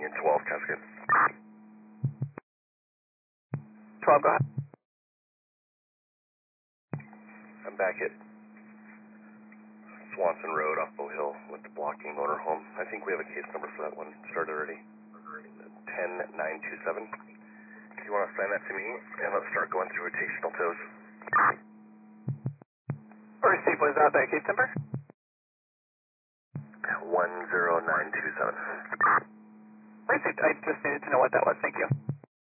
Union 12, Cascade. 12, go ahead. I'm back at Swanson Road off Bow Hill with the blocking motorhome. I think we have a case number for that one. Started already. 10927. If you want to sign that to me, and let's start going through rotational tows. Receive, was that case number? 10927. Received, I just needed to know what that was, thank you.